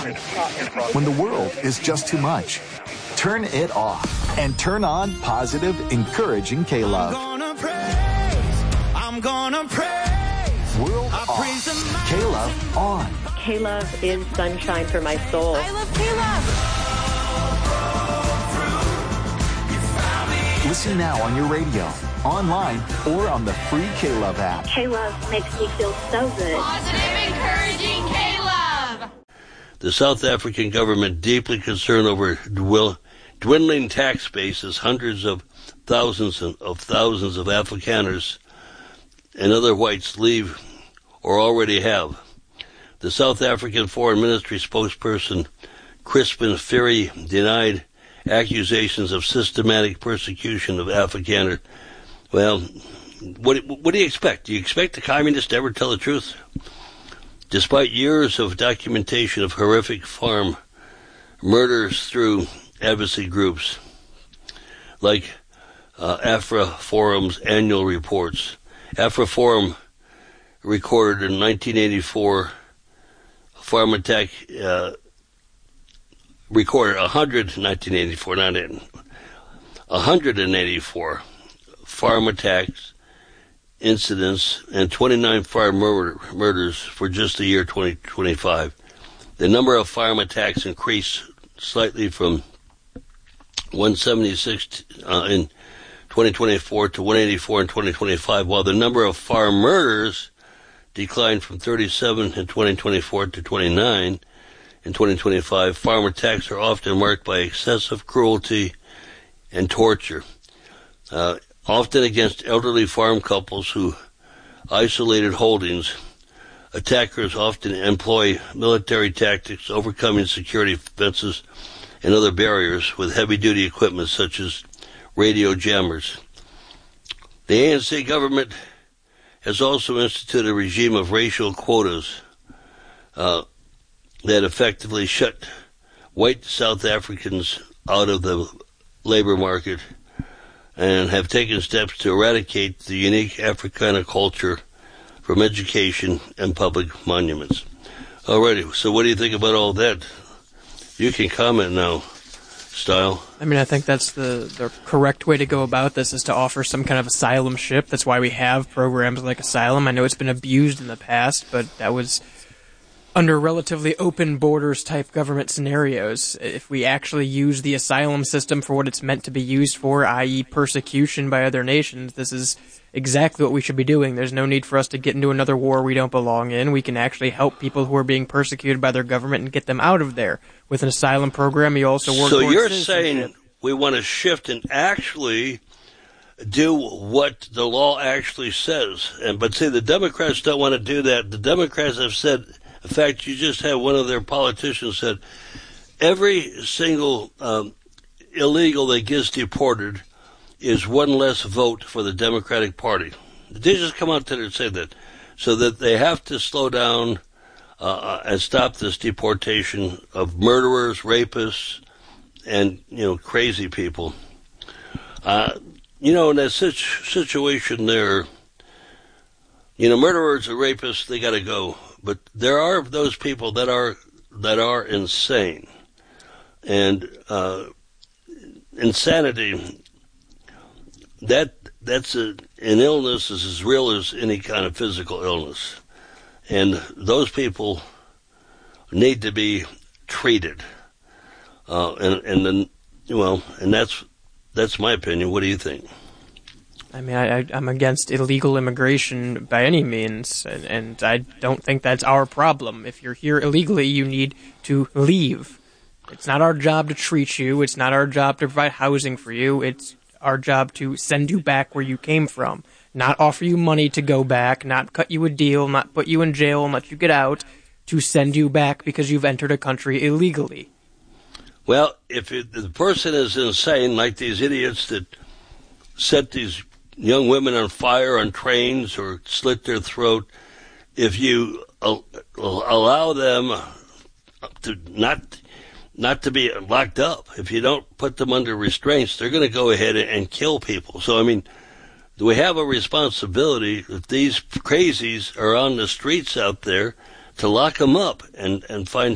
When the world is just too much, turn it off and turn on positive, encouraging K-Love. I'm gonna praise. World off. K-Love on. K-Love is sunshine for my soul. I love K-Love. Listen now on your radio, online, or on the free K-Love app. K-Love makes me feel so good. Positive, encouraging K-Love. The South African government deeply concerned over dwindling tax base as hundreds of thousands of Afrikaners and other whites leave or already have. The South African Foreign Ministry spokesperson Crispin Ferry denied accusations of systematic persecution of Afrikaners. Well, what do you expect? Do you expect the communists to ever tell the truth? Despite years of documentation of horrific farm murders through advocacy groups like AfriForum's annual reports, AfriForum recorded in 1984 farm attack. Recorded 184 farm attacks, incidents, and 29 farm murders for just the year 2025. The number of farm attacks increased slightly from 176 in 2024 to 184 in 2025, while the number of farm murders declined from 37 in 2024 to 29 in 2025. Farm attacks are often marked by excessive cruelty and torture, often against elderly farm couples who isolated holdings. Attackers often employ military tactics, overcoming security fences and other barriers with heavy-duty equipment such as radio jammers. The ANC government has also instituted a regime of racial quotas that effectively shut white South Africans out of the labor market and have taken steps to eradicate the unique Africana culture from education and public monuments. Alrighty, so what do you think about all that? You can comment now, Style. I mean, I think that's the correct way to go about this, is to offer some kind of asylumship. That's why we have programs like Asylum. I know it's been abused in the past, but that was under relatively open borders type government scenarios. If we actually use the asylum system for what it's meant to be used for, i.e. persecution by other nations, this is exactly what we should be doing. There's no need for us to get into another war we don't belong in. We can actually help people who are being persecuted by their government and get them out of there. With an asylum program, you also work towards you're saying we want to shift and actually do what the law actually says. But see, the Democrats don't want to do that. The Democrats have said, in fact, you just had one of their politicians said, every single illegal that gets deported is one less vote for the Democratic Party. They just come out there and say that. So that they have to slow down and stop this deportation of murderers, rapists, and, crazy people. In that situation there, murderers or rapists, they got to go. But there are those people that are insane, and insanity. That's an illness is as real as any kind of physical illness, and those people need to be treated. And that's my opinion. What do you think? I mean, I'm against illegal immigration by any means, and I don't think that's our problem. If you're here illegally, you need to leave. It's not our job to treat you. It's not our job to provide housing for you. It's our job to send you back where you came from, not offer you money to go back, not cut you a deal, not put you in jail and let you get out, to send you back because you've entered a country illegally. Well, if the person is insane, like these idiots that set these young women on fire on trains or slit their throat, if you allow them to not to be locked up, if you don't put them under restraints, they're going to go ahead and kill people. So, I mean, we have a responsibility, if these crazies are on the streets out there, to lock them up and find